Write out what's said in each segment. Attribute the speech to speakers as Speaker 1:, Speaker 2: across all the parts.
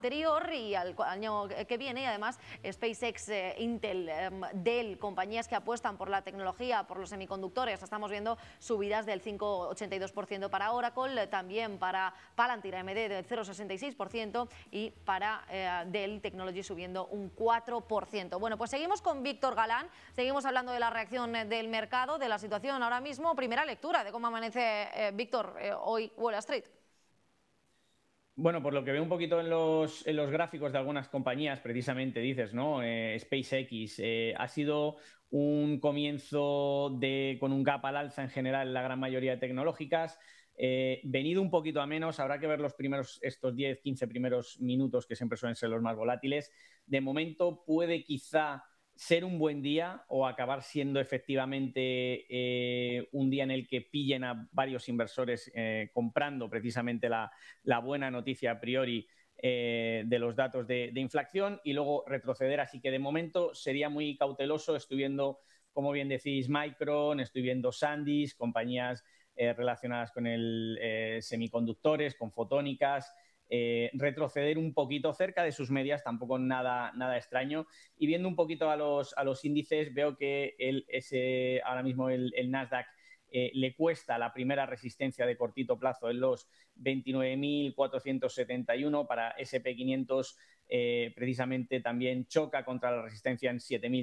Speaker 1: anterior y al año que viene, y además SpaceX, Intel, Dell, compañías que apuestan por la tecnología, por los semiconductores. Estamos viendo subidas del 5,82% para Oracle, también para Palantir AMD del 0,66% y para Dell Technologies subiendo un 4%. Bueno, pues seguimos con Víctor Galán, seguimos hablando de la reacción del mercado, de la situación ahora mismo. Primera lectura de cómo amanece, Víctor, hoy Wall Street.
Speaker 2: Bueno, por lo que veo un poquito en los gráficos de algunas compañías, precisamente dices, ¿no? SpaceX ha sido un comienzo con un gap al alza en general en la gran mayoría de tecnológicas. Venido un poquito a menos, habrá que ver estos 10, 15 primeros minutos que siempre suelen ser los más volátiles. De momento puede quizá ser un buen día o acabar siendo efectivamente un día en el que pillen a varios inversores comprando precisamente la buena noticia a priori de los datos de inflación y luego retroceder. Así que de momento sería muy cauteloso. Estoy viendo, como bien decís, Micron, estoy viendo Sandisk, compañías relacionadas con semiconductores, con fotónicas. Retroceder un poquito cerca de sus medias, tampoco nada extraño. Y viendo un poquito a los índices, veo que ahora mismo el Nasdaq le cuesta la primera resistencia de cortito plazo en los 29.471. Para S&P 500 precisamente también choca contra la resistencia en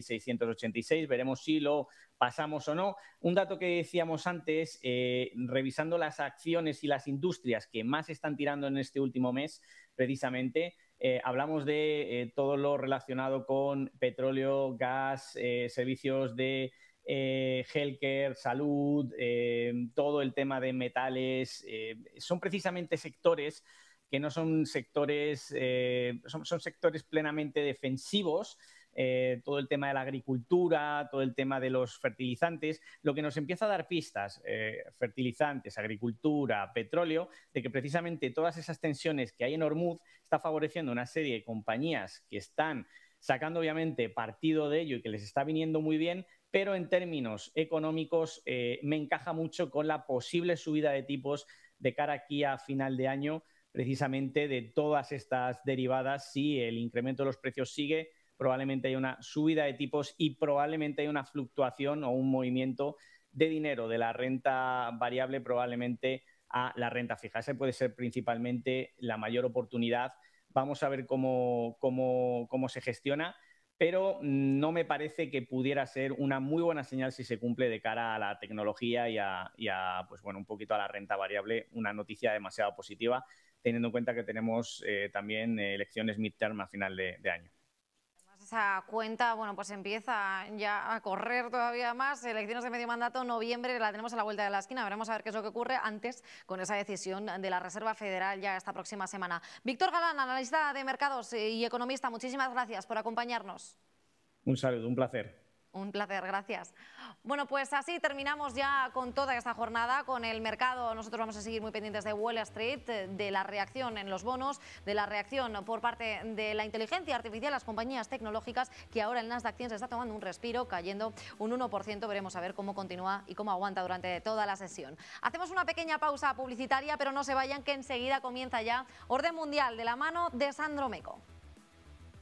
Speaker 2: 7.686. Veremos si lo pasamos o no. Un dato que decíamos antes, revisando las acciones y las industrias que más están tirando en este último mes, precisamente, hablamos de todo lo relacionado con petróleo, gas, servicios de healthcare, salud, todo el tema de metales. Son precisamente sectores que no son sectores, son sectores plenamente defensivos. Todo el tema de la agricultura, todo el tema de los fertilizantes, lo que nos empieza a dar pistas, fertilizantes, agricultura, petróleo, de que precisamente todas esas tensiones que hay en Hormuz está favoreciendo una serie de compañías que están sacando obviamente partido de ello y que les está viniendo muy bien, pero en términos económicos me encaja mucho con la posible subida de tipos de cara aquí a final de año, precisamente de todas estas derivadas. Si el incremento de los precios sigue, probablemente haya una subida de tipos y probablemente haya una fluctuación o un movimiento de dinero de la renta variable probablemente a la renta fija. Esa puede ser principalmente la mayor oportunidad. Vamos a ver cómo se gestiona, pero no me parece que pudiera ser una muy buena señal si se cumple de cara a la tecnología y a pues bueno, un poquito a la renta variable, una noticia demasiado positiva, teniendo en cuenta que tenemos también elecciones midterm a final de año.
Speaker 1: Esa cuenta, bueno, pues empieza ya a correr todavía más. Elecciones de medio mandato, noviembre, la tenemos a la vuelta de la esquina. Veremos a ver qué es lo que ocurre antes con esa decisión de la Reserva Federal ya esta próxima semana. Víctor Galán, analista de mercados y economista, muchísimas gracias por acompañarnos.
Speaker 2: Un saludo, un placer.
Speaker 1: Un placer, gracias. Bueno, pues así terminamos ya con toda esta jornada, con el mercado. Nosotros vamos a seguir muy pendientes de Wall Street, de la reacción en los bonos, de la reacción por parte de la inteligencia artificial, las compañías tecnológicas, que ahora el Nasdaq 100 se está tomando un respiro, cayendo un 1%. Veremos a ver cómo continúa y cómo aguanta durante toda la sesión. Hacemos una pequeña pausa publicitaria, pero no se vayan, que enseguida comienza ya Orden Mundial de la mano de Sandro Meco.